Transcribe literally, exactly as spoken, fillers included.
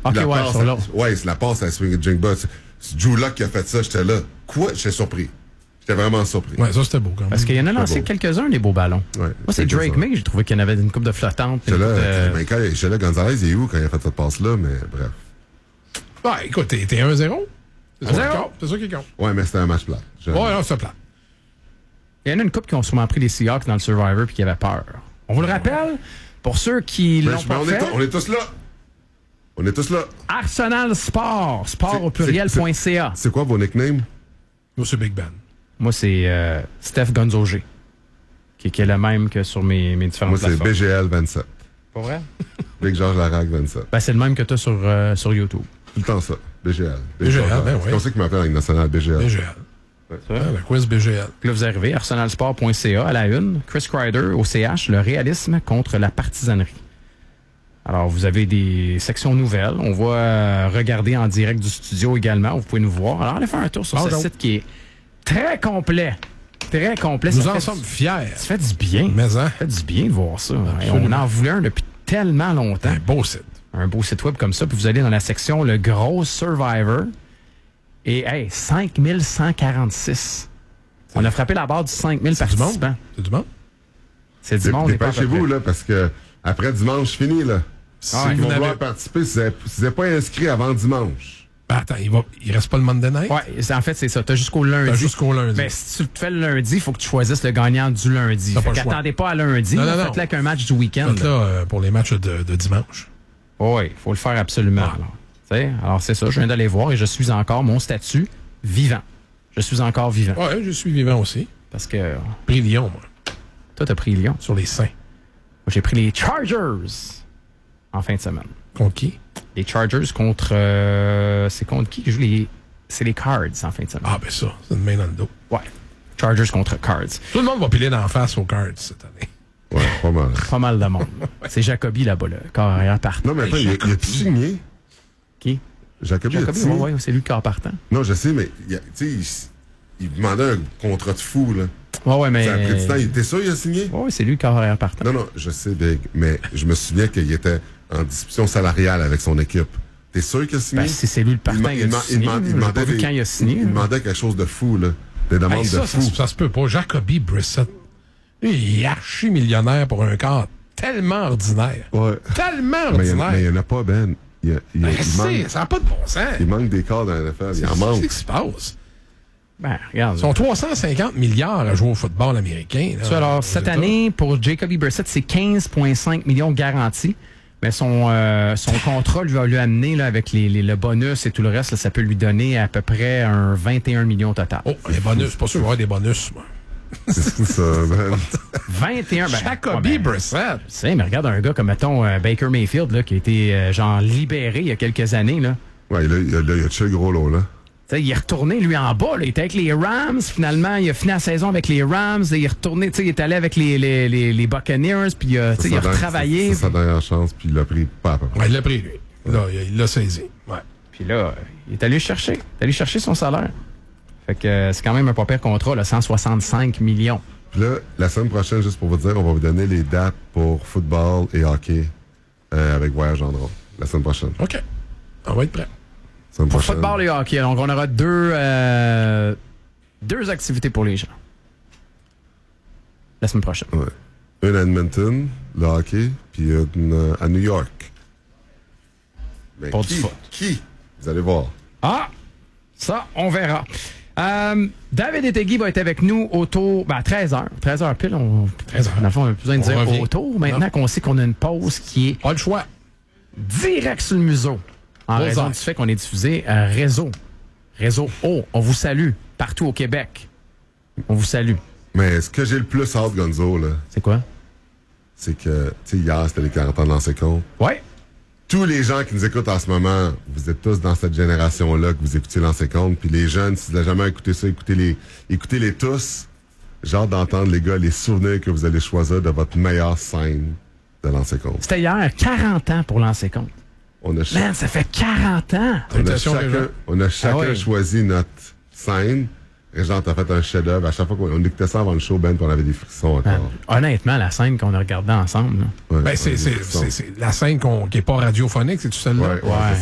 Ok, la ouais, passe, sur l'autre. ouais, c'est la passe à Swing Jingba. C'est, c'est Drew Lock qui a fait ça. J'étais là. Quoi? J'étais surpris. J'étais vraiment surpris. Ouais, ça, c'était beau quand même. Parce qu'il y en a lancé beau. quelques-uns, des beaux ballons. Ouais, Moi, c'est quelques-uns. Drake May, j'ai trouvé qu'il y en avait une coupe de flottante. J'étais là, euh... ben, quand, j'étais là, Gonzalez, il est où quand il a fait cette passe-là? Mais bref. Ouais, écoute, t'es, t'es un zéro. C'est ça un zéro. qui compte. C'est ça qui compte. Ouais, mais c'était un match plat. Je... Ouais, non, c'est plat. Il y en a une couple qui ont sûrement pris les Seahawks dans le Survivor puis qui avaient peur. On vous le rappelle, pour ceux qui Ben, l'ont je- pas ben, on, fait, est to- on est tous là. On est tous là. Arsenal Sport, sport C'est- au pluriel.ca. C'est quoi vos nicknames? Nous, c'est Big Ben. Moi, c'est euh, Steph Gonzogé, qui, qui est le même que sur mes, mes différentes Moi, c'est plateformes. B G L vingt-sept. Pas vrai? Big Georges Larac vingt-sept. Ben, c'est le même que tu as sur, euh, sur YouTube. Tout le temps ça. B G L. B G L, ben C'est oui. comme ça qu'il m'appelle avec National B G L. B G L. Ouais. Ouais, le quiz B G L. Là, vous arrivez, arsenalsport.ca à la une. Chris Kreider au C H, le réalisme contre la partisanerie. Alors, vous avez des sections nouvelles. On va euh, regarder en direct du studio également. Vous pouvez nous voir. Alors, allez faire un tour sur Ah, ce donc. site qui est très complet. Très complet. Nous Ça en fait sommes du- fiers. Ça fait du bien. Mais, hein, Ça fait du bien de voir ça. Absolument. On en voulait un depuis tellement longtemps. un beau site. Un beau site web comme ça. Puis vous allez dans la section Le Gros Survivor. Et, hey, cinq mille cent quarante-six. On a frappé la barre du cinq mille C'est du monde. participants. C'est du monde. C'est du monde. et pas à peu Dépêchez-vous, près. là, parce que après dimanche fini, là. Si Ah ouais. vous Vous voulez n'avez- participer, si vous n'êtes pas inscrit avant dimanche. Ben, attends, il, va... il reste pas le Monday night? Ouais, c'est- en fait, c'est ça. T'as jusqu'au lundi. T'as jusqu'au lundi. Mais si tu le fais le lundi, il faut que tu choisisses le gagnant du lundi. T'as Fait pas le choix. qu'attendez pas à lundi. Non, là, non, non. Faites-le avec un match du week-end. Faites là euh, pour les matchs de, de dimanche. Oui, il faut le faire absolument. Ah. Alors, Tu sais, alors c'est ça, je viens d'aller voir et je suis encore mon statut vivant. Je suis encore vivant. Ouais, je suis vivant aussi. Parce que euh, Pris Lyon, moi, toi, t'as pris Lyon. sur les seins. Moi, j'ai pris les Chargers en fin de semaine. Contre qui? Les Chargers contre... euh, c'est contre qui qui joue les... C'est les Cards en fin de semaine. Ah, ben ça, c'est une main dans le dos. Ouais. Chargers contre Cards. Tout le monde va piler d'en face aux Cards cette année. Ouais, pas mal. Pas mal de monde. C'est Jacobi là-bas, le corps arrière partant. Non, mais attends, il, a- il a-tu signé? Qui? Jacobi, Jacobi, a signé? ouais, ouais, c'est lui le corps partant. Non, je sais, mais il, a- tu sais, il, il demandait un contrat de fou, là. Ouais, ouais, mais... Ça a pris du temps. Il était sûr qu'il a signé? Ouais, ouais, c'est lui le corps arrière partant. Non, non, je sais, Big, mais je me souviens qu'il était en discussion salariale avec son équipe. T'es sûr qu'il a signé? Ben, si c'est lui le partant, il, il, a il, signé. demandait- il J'ai demandait pas vu des- quand il a signé. il demandait quelque chose de fou, là. Des demandes Hey, ça, de ça, fou. ça se peut pas. Jacoby Brissett, lui, il est archi-millionnaire pour un corps tellement ordinaire. Ouais. Tellement Mais il ordinaire. n'y en a pas, Ben. Il, y a- il, y a- Ben, il c'est- manque, ça n'a pas de bon sens. il manque des corps dans la N F L. Il en manque. Qu'est-ce qui se passe? Ben, regarde. Ils sont trois cent cinquante milliards à jouer au football américain. Là, Tu vois, alors, aux cette États. année, pour Jacoby Brissett, c'est quinze virgule cinq millions garantis. Mais son, euh, son contrat lui va lui amener, là, avec les, les- le bonus et tout le reste, là, ça peut lui donner à peu près un vingt et un millions total. Oh, les bonus. Pas sûr qu'il va y avoir des bonus, moi. C'est fou, ça, Ben. vingt et un, ben, Jacoby ouais, ben, Brissett. tu sais, mais regarde un gars comme, mettons, euh, Baker Mayfield, là, qui a été, euh, genre, libéré il y a quelques années, là. Ouais, là, il a, là, il a tué le gros lot, là. Tu sais, il est retourné, lui, en bas. Là. Il était avec les Rams. Finalement, il a fini la saison avec les Rams. Il est retourné, tu sais, il est allé avec les, les, les, les Buccaneers. Puis, euh, tu sais, il a sa dernière- retravaillé. C'est sa dernière chance, puis il l'a pris pas à peu près. Ouais, il l'a pris, lui. Là, il l'a saisi. Ouais. Puis là, euh, il est allé chercher. Il est allé chercher son salaire. Fait que euh, c'est quand même un pas pire contrat, là, cent soixante-cinq millions. Puis là, la semaine prochaine, juste pour vous dire, on va vous donner les dates pour football et hockey euh, avec Voyage en drone. La semaine prochaine. OK. On va être prêt. Semaine Pour prochaine. football et hockey, donc on aura deux, euh, deux activités pour les gens. La semaine prochaine. Ouais. Une à Edmonton, le hockey, puis une euh, à New York. Mais Pour qui, du foot. qui? Vous allez voir. Ah! Ça, on verra. Euh, David Etegui va être avec nous autour, ben, à treize heures. treize heures pile, on, treize heures. Dans le fond, on a besoin de On dire revient. autour. Maintenant Non. qu'on sait qu'on a une pause qui est Pas le choix. direct sur le museau. En Bullseye. raison du fait qu'on est diffusé à réseau. Réseau O. On vous salue partout au Québec. On vous salue. Mais ce que j'ai le plus hâte, Gonzo, là, C'est quoi? c'est que, tu sais, hier, c'était les quarante ans de lancer compte. Ouais. Tous les gens qui nous écoutent en ce moment, vous êtes tous dans cette génération-là que vous écoutez lancer compte. Puis les jeunes, si vous n'avez jamais écouté ça, écoutez-les écoutez-les tous. J'ai hâte d'entendre, les gars, les souvenirs que vous allez choisir de votre meilleure scène de lancer compte. C'était hier, quarante ans pour lancer compte. On a, cha- Man, ça fait quarante ans! on a Salutations, chacun, Régent. on a chacun Ah ouais. choisi notre scène. Régent, t'as fait un chef-d'œuvre. À chaque fois qu'on écoutait ça avant le show, Ben, puis on avait des frissons encore. Man, honnêtement, la scène qu'on a regardée ensemble, là. Ouais, Ben, on c'est, avait c'est, des frissons. c'est, c'est la scène qu'on, qui n'est pas radiophonique, c'est tout celle-là. Ouais, ouais, Ouais.